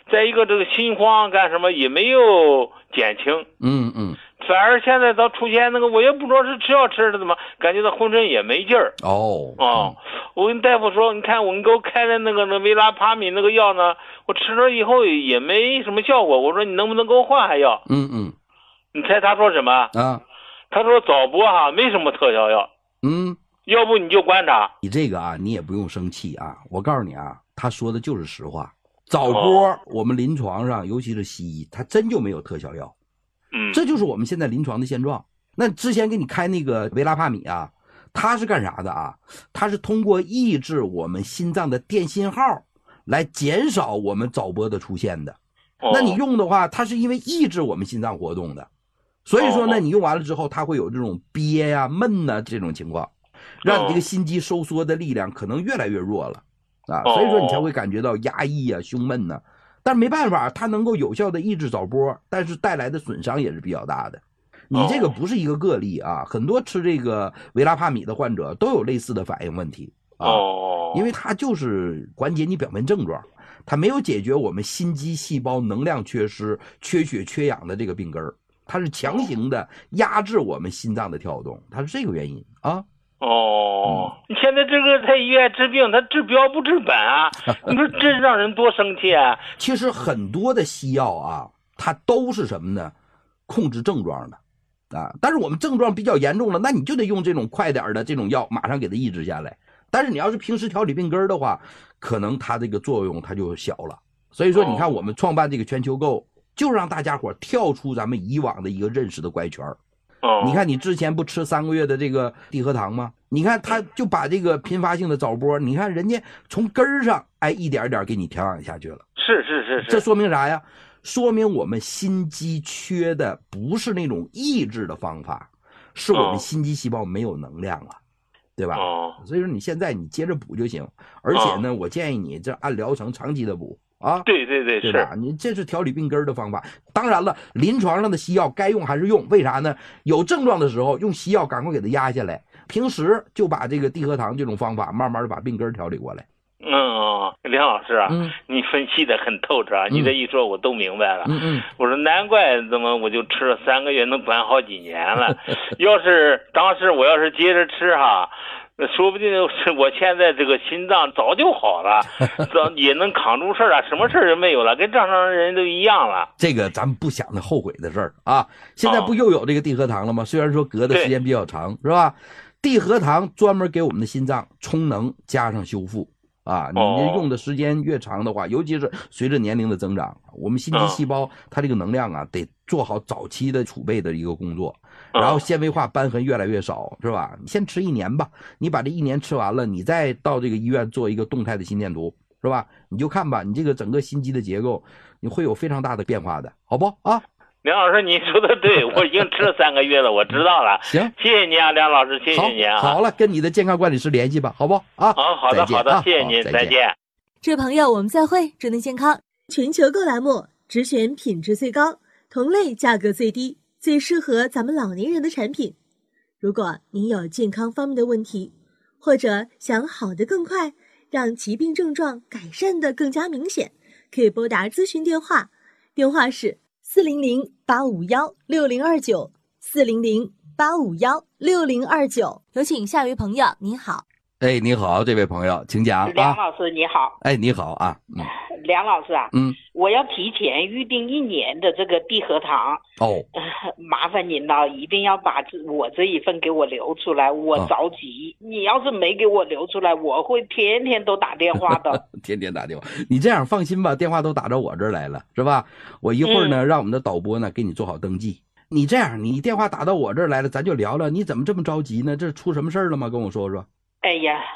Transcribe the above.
再一个这个心慌干什么也没有减轻，反而现在他出现那个，我也不知道是吃药吃的怎么，感觉到浑身也没劲儿。我跟大夫说，你看你给我开的那维拉帕米那个药呢，我吃了以后也没什么效果。我说你能不能给我换换药？你猜他说什么啊？他说早播没什么特效药。要不你就观察。 你这个你也不用生气啊，我告诉你他说的就是实话。早播我们临床上尤其是西医，它真就没有特效药。这就是我们现在临床的现状。那之前给你开那个维拉帕米它是干啥的它是通过抑制我们心脏的电信号来减少我们早播的出现的。那你用的话，它是因为抑制我们心脏活动的，所以说呢，你用完了之后，它会有这种憋闷这种情况，让你这个心肌收缩的力量可能越来越弱了所以说你才会感觉到压抑胸闷但是没办法，它能够有效的抑制早播，但是带来的损伤也是比较大的。你这个不是一个个例很多吃这个维拉帕米的患者都有类似的反应问题因为它就是缓解你表面症状，它没有解决我们心肌细胞能量缺失、缺血缺氧的这个病根儿，它是强行的压制我们心脏的跳动，它是这个原因你现在这个在医院治病，它治标不治本你说这让人多生气其实很多的西药它都是什么呢？控制症状的但是我们症状比较严重了，那你就得用这种快点的这种药马上给它抑制下来。但是你要是平时调理病根的话，可能它这个作用它就小了。所以说你看我们创办这个全球购，就让大家伙跳出咱们以往的一个认识的怪圈。你看你之前不吃3个月的这个地核糖吗？你看他就把这个频发性的早播，你看人家从根上一点点给你调养下去了。 是， 这说明啥呀？说明我们心肌缺的不是那种抑制的方法，是我们心肌细胞没有能量了，对吧？所以说你现在你接着补就行。而且呢，我建议你这按疗程长期的补对， 对吧？你这是调理病根的方法。当然了，临床上的西药该用还是用，为啥呢？有症状的时候用西药赶快给它压下来，平时就把这个地核糖这种方法慢慢的把病根调理过来。 梁老师你分析的很透彻你这一说我都明白了。我说难怪怎么我就吃了3个月能管好几年了。要是当时我要是接着吃说不定是我现在这个心脏早就好了，也能扛住事儿什么事儿也没有了，跟正常人都一样了。 这个咱们不想着后悔的事儿现在不又有这个地核糖了吗？虽然说隔的时间比较长，是吧？地核糖专门给我们的心脏充能加上修复你用的时间越长的话，尤其是随着年龄的增长，我们心肌细胞它这个能量得做好早期的储备的一个工作，然后纤维化瘢痕越来越少，是吧？你先吃1年吧，你把这1年吃完了，你再到这个医院做一个动态的心电图，是吧？你就看吧，你这个整个心肌的结构你会有非常大的变化的，好不梁老师你说的对，我已经吃了3个月了，我知道了。 行， 谢谢你梁老师，谢谢你好了，跟你的健康管理师联系吧，好不好的谢谢您，再见。 这位朋友，我们再会，祝您健康。全球购栏目只选品质最高、同类价格最低、最适合咱们老年人的产品。如果您有健康方面的问题，或者想好得更快，让疾病症状改善得更加明显，可以拨打咨询电话，电话是400-851-6029，400-851-6029。有请下一位朋友，您好。 你好，这位朋友，请讲。 梁老师你好。 你好梁老师我要提前预定1年的这个地核糖麻烦您了，一定要把我这一份给我留出来，我着急。你要是没给我留出来，我会天天都打电话的。 天天打电话，你这样放心吧，电话都打到我这儿来了，是吧？我一会儿呢让我们的导播呢给你做好登记。你这样，你电话打到我这儿来了，咱就聊聊，你怎么这么着急呢？这出什么事儿了吗？跟我说说。 哎呀，